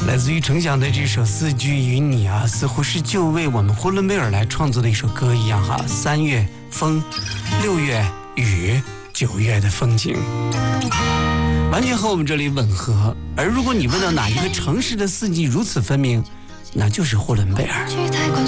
来自于程响的这首《四季与你》啊，似乎是就为我们呼伦贝尔来创作的一首歌一样哈。3月风，6月雨，9月的风景，完全和我们这里吻合。而如果你问到哪一个城市的四季如此分明，那就是呼伦贝尔。